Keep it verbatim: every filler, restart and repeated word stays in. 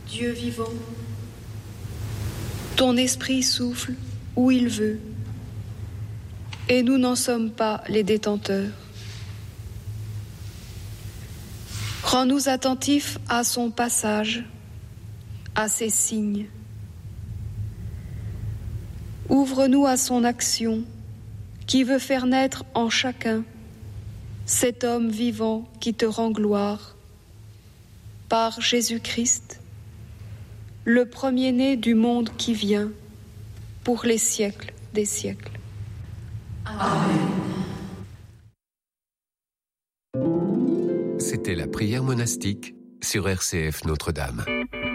Dieu vivant, ton esprit souffle où il veut, et nous n'en sommes pas les détenteurs. Rends-nous attentifs à son passage, à ses signes. Ouvre-nous à son action qui veut faire naître en chacun cet homme vivant qui te rend gloire, par Jésus-Christ, le premier-né du monde qui vient, pour les siècles des siècles. Amen. C'était la prière monastique sur R C F Notre-Dame.